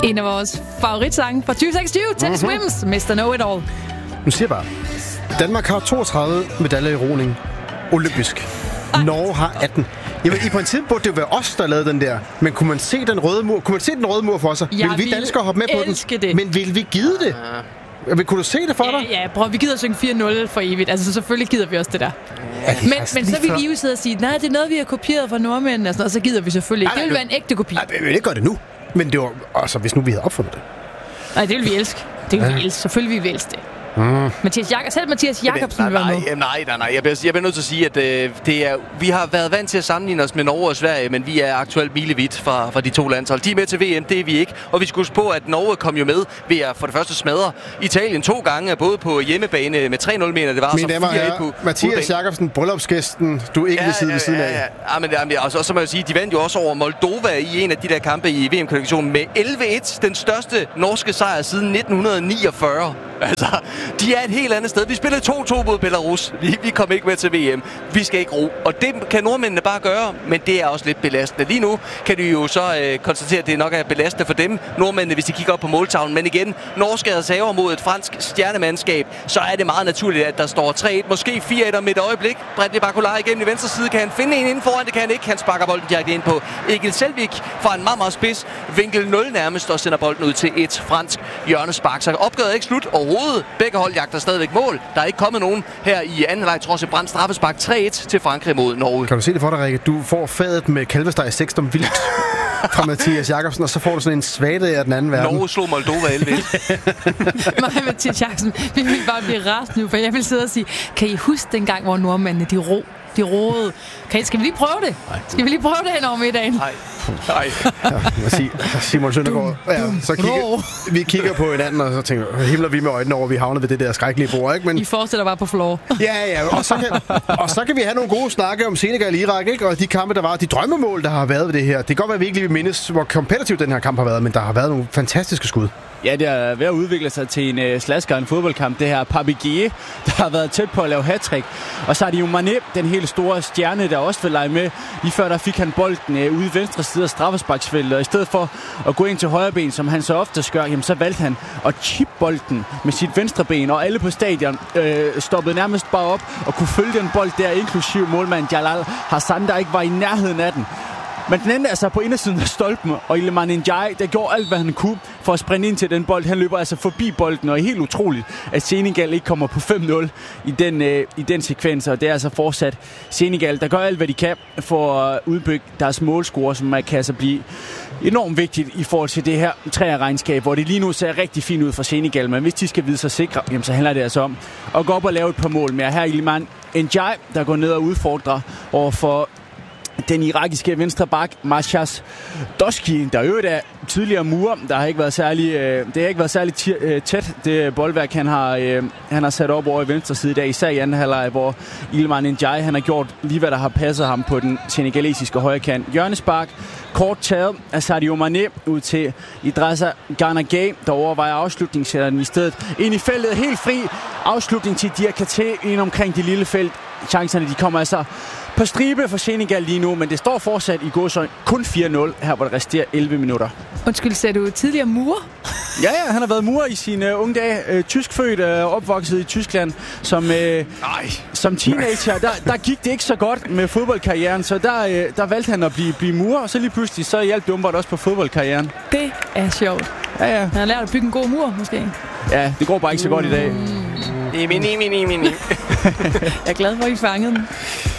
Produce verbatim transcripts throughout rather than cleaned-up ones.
En af vores favoritsange fra tyve seksogtyve, Teddy mm-hmm. Swims, mister Know-It-All. Nu siger jeg bare, Danmark har toogtredive medaljer i roning olympisk. Ej. Norge har atten. Jamen, i princippet burde det jo være os, der lavede den der. Men kunne man se den røde mur, kunne man se den røde mur for sig? Jeg vil vi danskere hoppe med på den? Det. Men vil vi give det? Ja. Kunne du se det for dig? Ja, ja bror, vi gider synge fire nul for evigt. Altså, så selvfølgelig gider vi også det der. Ja, men, men så vil vi jo sidde og sige, nej, det er noget, vi har kopieret fra nordmændene, og, og så gider vi selvfølgelig ikke. Det vil være en ægte kopi. Nej, vi vil ikke gøre det nu. Men det var, altså, hvis nu vi havde opfundet det. Nej, det vil vi elske. Det vil ja. vi elske. Selvfølgelig vil vi elske det. Mm. Mathias Jak- selv Mathias Jakobsen vil være med. Nej, nej, nej, nej. Jeg bliver, jeg bliver nødt til at sige, at øh, det er, vi har været vant til at sammenligne os med Norge og Sverige, men vi er aktuelt milevidt fra, fra de to landshold. De er med til V M, det er vi ikke. Og vi skal huske på, at Norge kom jo med ved at for det første smadre Italien to gange, både på hjemmebane med tre nul, mener det var. Mine damer og herrer, Mathias Jakobsen, bryllupsgæsten, du ikke ja, vil sidde ved siden ja, af. Ja, ja. ja men, ja, men og så, så må jeg sige, de vandt jo også over Moldova i en af de der kampe i V M-kvalifikationen med elleve et. Den største norske sejr siden nitten niogfyrre. Altså, de er et helt andet sted. Vi spillede to to mod Belarus. Vi, vi kom ikke med til V M. Vi skal ikke ro. Og det kan nordmændene bare gøre, men det er også lidt belastende. Lige nu kan de jo så øh, konstatere, at det nok er belastende for dem, nordmændene, hvis de kigger op på måltavlen. Men igen, norske adsager mod et fransk stjernemandskab, så er det meget naturligt, at der står tre et, måske fire et om et øjeblik. Bradley Barcola igennem i venstre side. Kan han finde en inden foran? Det kan han ikke. Han sparker bolden direkte ind på Egil Selvik fra en meget, meget spids vinkel nul nærmest og sender bolden ud til et fransk hjørnespark. Så opgøret er ikke slut overhovedet. Begge hold jagter stadigvæk mål. Der er ikke kommet nogen her i anden leg, trods et brændt straffespark tre et til Frankrig mod Norge. Kan du se det for dig, Rikke? Du får fadet med kalvesteg i sekstum vildt fra Mathias Jakobsen, og så får du sådan en svaghed af den anden verden. Norge slog Moldova elleve et. Nej, Mathias Jakobsen, vi vil bare blive rast nu, for jeg vil sidde og sige, kan I huske dengang, hvor nordmændene, de ro, de roede? Kan, skal vi lige prøve det? Skal vi lige prøve det hen over middagen? Nej. Nej. Ja, Simon Søndergaard. Ja, så kigger, vi kigger på hinanden, og så tænker vi, himler vi med øjnene over, vi havner ved det der skrækkelige bord, ikke? Men I forestiller bare på floor. Ja, ja, og så, kan, og så kan vi have nogle gode snakke om Senegal og Irak, ikke? Og de kampe, der var, de drømmemål, der har været ved det her. Det kan godt være, at vi ikke lige vil mindes, hvor kompetitiv den her kamp har været, men der har været nogle fantastiske skud. Ja, det er ved at udvikle sig til en uh, slasker, en fodboldkamp. Det her Pape Gueye, der har været tæt på at lave hattrick. Og så er det jo Mané, den helt store stjerne, der også vil lege med. Lige før der fik han bolden uh, ude i venstre side af straffesparksfeltet. Og i stedet for at gå ind til højre ben, som han så ofte gør, jamen, så valgte han at chip bolden med sit venstre ben. Og alle på stadion uh, stoppede nærmest bare op og kunne følge den bold der, inklusiv målmand Jalal Hassan, der ikke var i nærheden af den. Men den endte altså på indersiden af stolpen, og Iliman Ndiaye, der gjorde alt, hvad han kunne for at sprinte ind til den bold. Han løber altså forbi bolden, og er helt utroligt, at Senegal ikke kommer på fem nul i den, øh, i den sekvens. Og det er altså fortsat Senegal, der gør alt, hvad de kan for at udbygge deres målscore, som kan altså blive enormt vigtigt i forhold til det her træerregnskab, hvor det lige nu ser rigtig fint ud for Senegal. Men hvis de skal vide sig sikre, jamen, så handler det altså om at gå op og lave et par mål. Men her er Iliman Ndiaye, der går ned og udfordrer over for den irakiske venstre bak, Mashas Doski, der øvrigt er tidligere murer. Der har ikke været særlig, øh, det har ikke været særlig t- øh, tæt, det boldværk, han har, øh, han har sat op over i venstre side der, især i anden halvleg, hvor Iliman Ndiaye, han har gjort lige, hvad der har passet ham på den senegalesiske højre kant. Hjørnespark, kort taget af Sadio Mané ud til Idrissa Gana Gueye, der overvejer afslutning, sætter den i stedet ind i feltet, helt fri afslutning til Diakate ind omkring det lille felt. Chancerne, de kommer altså på stribe for Senegal lige nu, men det står fortsat i gåsøjne kun fire nul, her hvor der resterer elleve minutter. Undskyld, sagde du tidligere murer? Ja, ja, han har været murer i sine uh, unge dage. Uh, tyskfødt, uh, opvokset i Tyskland. Som, uh, som teenager, der, der gik det ikke så godt med fodboldkarrieren, så der, uh, der valgte han at blive, blive murer, og så lige pludselig, så hjalp det umiddelbart også på fodboldkarrieren. Det er sjovt. Ja, ja. Han har lært at bygge en god mur, måske. Ja, det går bare ikke så godt i dag. Imi, imi, imi, imi. Jeg er glad for, at I fangede den.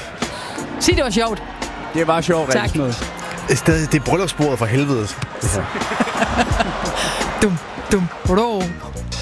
Sig, det var sjovt. Det var sjovt, tak. Stadig, det er bryllupsbordet for helvede. dum, dum, bro.